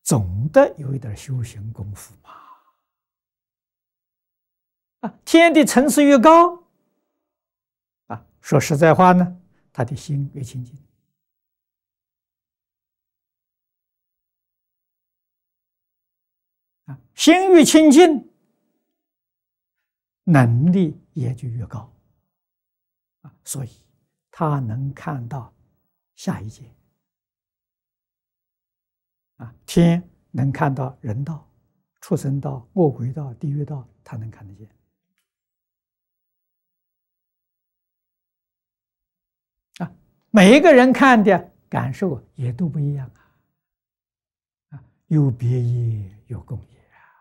总的有一点修行功夫嘛。天的层次越高，说实在话呢，他的心越清净。心越清净，能力也就越高。所以他能看到下一界。天能看到人道、畜生道、恶鬼道、地狱道，他能看得见。每一个人看的感受也都不一样有别业，有共业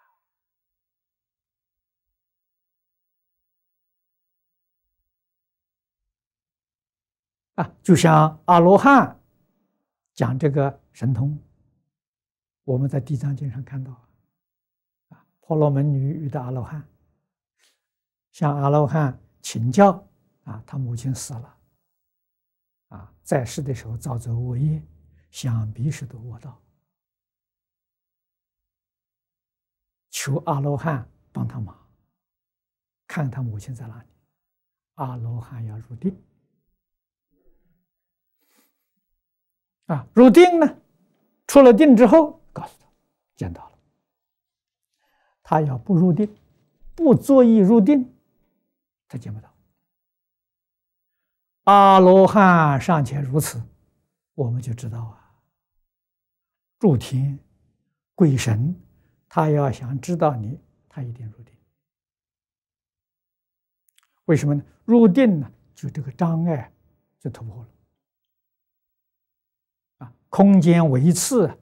就像阿罗汉讲这个神通，我们在《地藏经》上看到，婆罗门女遇到阿罗汉，向阿罗汉请教他母亲死了，在世的时候造作恶业，想必是堕恶道，求阿罗汉帮他忙，看他母亲在哪里。阿罗汉要入定，入定呢，出了定之后，告诉他见到了。他要不入定，不作意入定，他见不到。阿罗汉尚且如此，我们就知道入天鬼神，他要想知道你，他一定入定。为什么呢？入定呢，就这个障碍就突破了，空间维次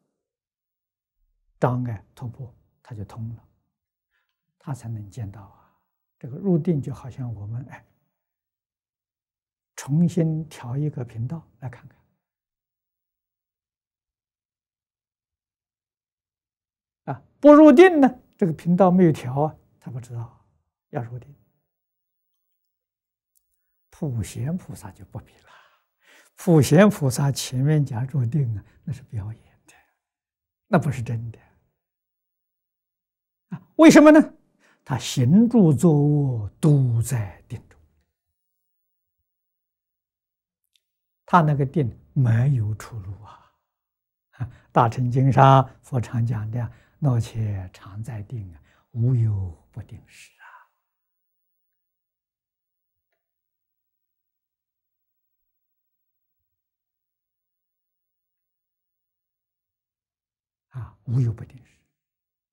障碍突破，它就通了，他才能见到这个入定就好像我们重新调一个频道来看看。不入定呢，这个频道没有调他不知道要入定。普贤菩萨就不比了，普贤菩萨前面讲入定那是表演的，那不是真的。为什么呢？他行住坐卧都在定中，他那个定没有出路大乘经上佛常讲的若且常在定无有不定时无有不定时。